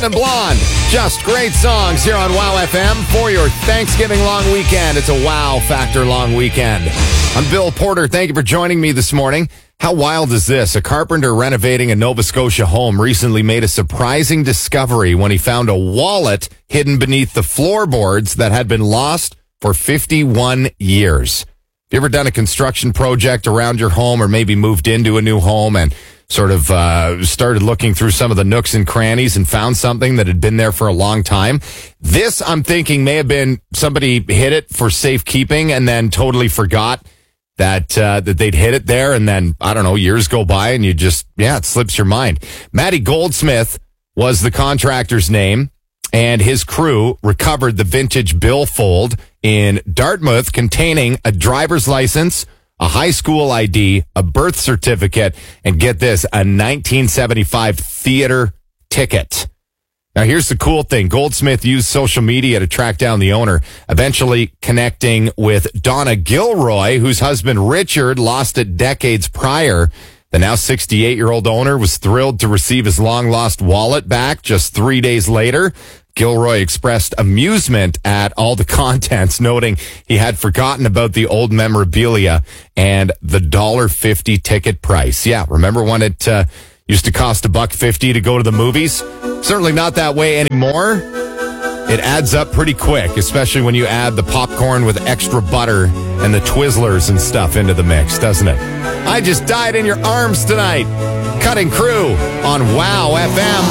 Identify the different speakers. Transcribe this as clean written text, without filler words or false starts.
Speaker 1: Brennan Blonde. Just great songs here on Wow FM for your Thanksgiving long weekend. It's a wow factor long weekend. I'm Bill Porter. Thank you for joining me this morning. How wild is this? A carpenter renovating a Nova Scotia home recently made a surprising discovery when he found a wallet hidden beneath the floorboards that had been lost for 51 years. You ever done a construction project around your home or maybe moved into a new home and sort of started looking through some of the nooks and crannies and found something that had been there for a long time? This, I'm thinking, may have been somebody hid it for safekeeping and then totally forgot that they'd hid it there. And then, I don't know, years go by and you just, it slips your mind. Matty Goldsmith was the contractor's name, and his crew recovered the vintage billfold in Dartmouth containing a driver's license, a high school ID, a birth certificate, and get this, a 1975 theater ticket. Now, here's the cool thing. Goldsmith used social media to track down the owner, eventually connecting with Donna Gilroy, whose husband Richard lost it decades prior. The now 68-year-old owner was thrilled to receive his long-lost wallet back just 3 days later. Gilroy expressed amusement at all the contents, noting he had forgotten about the old memorabilia and the $1.50 ticket price. Yeah, remember when it used to cost $1.50 to go to the movies? Certainly not that way anymore. It adds up pretty quick, especially when you add the popcorn with extra butter and the Twizzlers and stuff into the mix, doesn't it? I just died in your arms tonight. Cutting Crew on Wow FM.